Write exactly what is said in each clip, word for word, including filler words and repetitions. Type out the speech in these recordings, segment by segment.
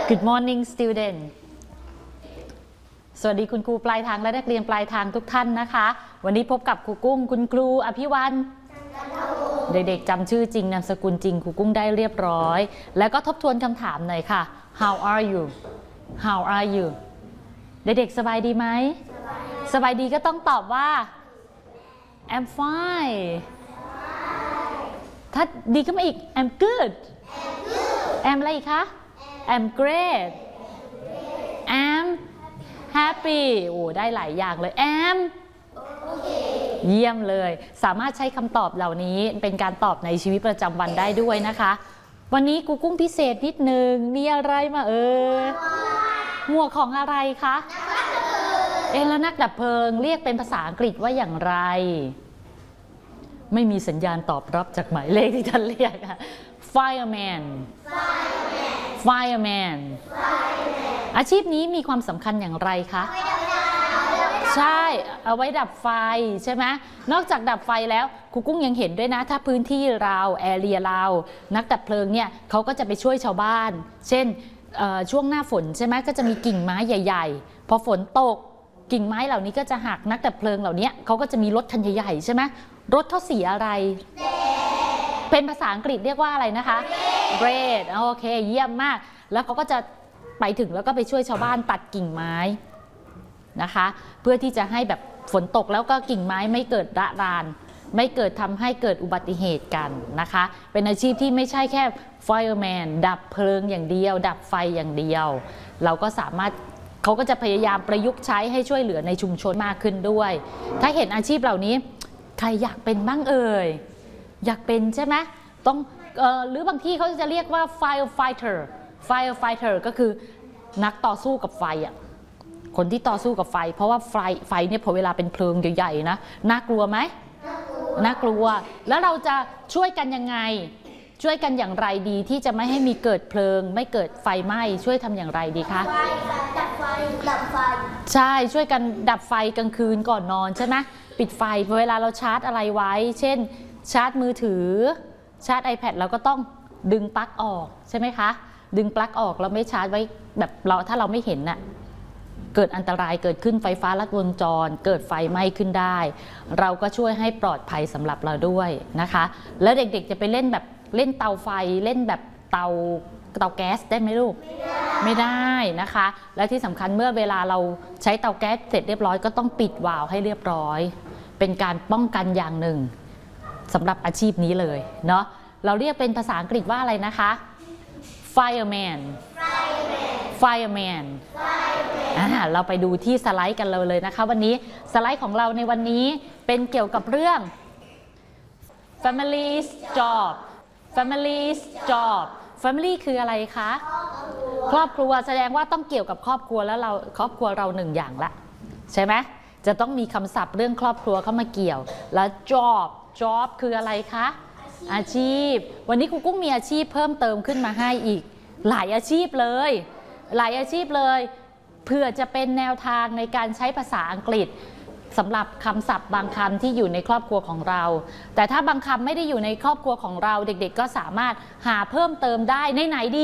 Good morning student สวัสดีคุณครูปลายทางและนักเรียนปลายทางทุกท่านนะคะวันนี้พบกับครูกุ้งคุณครูอภิวันเด็กๆจำชื่อจริงนามสกุลจริงครูกุ้งได้เรียบร้อยแล้วก็ทบทวนคำถามหน่อยค่ะ How are you How are you เด็กๆสบายดีไหมสบายดีก็ต้องตอบว่า I'm fine ถ้าดีขึ้นมาอีก I'm good I'm อะไรอีกคะ I'm great I'm happy โอ้ได้หลายอย่างเลย I'm เยี่ยมเลยสามารถใช้คำตอบเหล่านี้เป็นการตอบในชีวิตประจำวันได้ด้วยนะคะวันนี้กูกุ้งพิเศษนิดนึงมีอะไรมาเออหมวกของอะไรคะเอ๊ะแล้วนักดับเพลิงเรียกเป็นภาษาอังกฤษว่าอย่างไรไม่มีสัญญาณตอบรับจากหมายเลขที่ท่านเรียกค่ะ fireman fireman อาชีพนี้มีความสำคัญอย่างไรคะใช่เอาไว้ดับไฟใช่ไหมนอกจากดับไฟแล้วครูกุ้งยังเห็นด้วยนะถ้าพื้นที่เราแอเรียเรานักดับเพลิงเนี่ยเขาก็จะไปช่วยชาวบ้านเช่นช่วงหน้าฝนใช่ไหมก็จะมีกิ่งไม้ใหญ่ๆพอฝนตกกิ่งไม้เหล่านี้ก็จะหักนักดับเพลิงเหล่านี้เขาก็จะมีรถคันใหญ่ๆใช่ไหมรถเขาสีอะไรเป็นภาษาอังกฤษเรียกว่าอะไรนะคะ red โอเคเยี่ยมมากแล้วเขาก็จะไปถึงแล้วก็ไปช่วยชาวบ้านตัดกิ่งไม้นะคะเพื่อที่จะให้แบบฝนตกแล้วก็กิ่งไม้ไม่เกิดระรานไม่เกิดทำให้เกิดอุบัติเหตุกันนะคะเป็นอาชีพที่ไม่ใช่แค่ fireman ดับเพลิงอย่างเดียวดับไฟอย่างเดียวเราก็สามารถเขาก็จะพยายามประยุกต์ใช้ให้ช่วยเหลือในชุมชนมากขึ้นด้วยถ้าเห็นอาชีพเหล่านี้ใครอยากเป็นบ้างเอ่ยอยากเป็นใช่ไหมต้องเอ่อหรือบางที่เขาจะเรียกว่า firefighter firefighter ก็คือนักต่อสู้กับไฟอ่ะคนที่ต่อสู้กับไฟเพราะว่าไฟไฟเนี่ยพอเวลาเป็นเพลิงใหญ่ๆนะน่ากลัวไหมน่ากลัวแล้วเราจะช่วยกันยังไงช่วยกันอย่างไรดีที่จะไม่ให้มีเกิดเพลิงไม่เกิดไฟไหม้ช่วยทำอย่างไรดีคะดับไฟดับไฟใช่ช่วยกันดับไฟกลางคืนก่อนนอนใช่ไหมปิดไฟเวลาเราชาร์จอะไรไว้เช่นชาร์จมือถือชาร์จ iPad เราก็ต้องดึงปลั๊กออกใช่ไหมคะดึงปลั๊กออกเราไม่ชาร์จไว้แบบเราถ้าเราไม่เห็นน่ะเกิดอันตรายเกิดขึ้นไฟฟ้าลัดวงจรเกิดไฟไหม้ขึ้นได้เราก็ช่วยให้ปลอดภัยสำหรับเราด้วยนะคะแล้วเด็กๆจะไปเล่นแบบเล่นเตาไฟเล่นแบบเตาเตาแก๊สได้ไหมลูกไม่ได้นะคะและที่สำคัญเมื่อเวลาเราใช้เตาแก๊สเสร็จเรียบร้อยก็ต้องปิดวาล์วให้เรียบร้อยเป็นการป้องกันอย่างหนึ่งสำหรับอาชีพนี้เลยเนาะเราเรียกเป็นภาษาอังกฤษว่าอะไรนะคะ fireman fireman อ่าเราไปดูที่สไลด์กันเลยเลยนะคะวันนี้สไลด์ของเราในวันนี้เป็นเกี่ยวกับเรื่อง family's job family's job family คืออะไรคะครอบครัวแสดงว่าต้องเกี่ยวกับครอบครัวแล้วเราครอบครัวเราหนึ่งอย่างละใช่ไหมจะต้องมีคำศัพท์เรื่องครอบครัวเข้ามาเกี่ยวแล้ว job job คืออะไรคะอาชีพวันนี้ครูกุ้งมีอาชีพเพิ่มเติมขึ้นมาให้อีกหลายอาชีพเลยหลายอาชีพเลยเพื่อจะเป็นแนวทางในการใช้ภาษาอังกฤษสำหรับคำศัพท์บางคำที่อยู่ในครอบครัวของเราแต่ถ้าบางคำไม่ได้อยู่ในครอบครัวของเราเด็กๆก็สามารถหาเพิ่มเติมได้ในไหนดี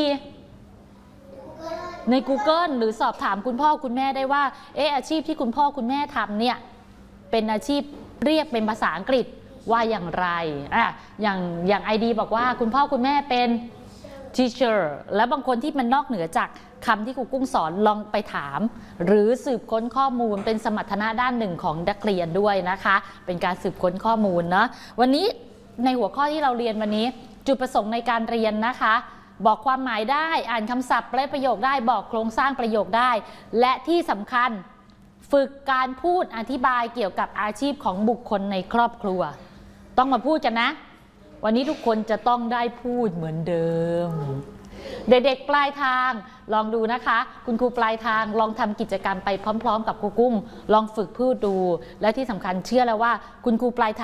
ใน Google หรือสอบถามคุณพ่อคุณแม่ได้ว่าเอออาชีพที่คุณพ่อคุณแม่ทำเนี่ยเป็นอาชีพเรียกเป็นภาษาอังกฤษว่าอย่างไรอ่ะอย่างอย่างไอดีบอกว่าคุณพ่อคุณแม่เป็น teacher และบางคนที่มันนอกเหนือจากคำที่ครูกุ้งสอนลองไปถามหรือสืบค้นข้อมูลเป็นสมรรถนะด้านหนึ่งของนักเรียนด้วยนะคะเป็นการสืบค้นข้อมูลเนาะวันนี้ในหัวข้อที่เราเรียนวันนี้จุดประสงค์ในการเรียนนะคะบอกความหมายได้อ่านคำศัพท์และประโยคได้บอกโครงสร้างประโยคได้และที่สำคัญฝึกการพูดอธิบายเกี่ยวกับอาชีพของบุคคลในครอบครัวต้องมาพูดกันนะวันนี้ทุกคนจะต้องได้พูดเหมือนเดิมเด็กๆปลายทางลองดูนะคะคุณครูปลายทางลองทำกิจกรรมไปพร้อมๆกับครูกุ้งลองฝึกพูดดูและที่สำคัญเชื่อแล้วว่าคุณครูปลายทาง